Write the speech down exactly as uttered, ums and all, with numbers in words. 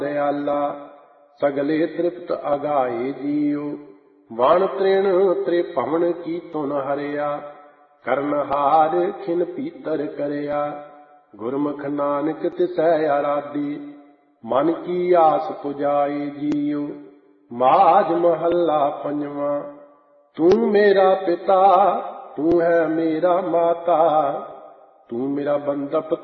दयाला सगले तृप्त अगाए जियो। वाण तृण त्रिभुवन की तुन हरिया करनहार खिन पीतर करया। गुरमुख नानक तिसै आराधी मन की आस पुजाए जियो। माज महला पंजवा। तू मेरा पिता तू है मेरा माता तू मेरा बंधप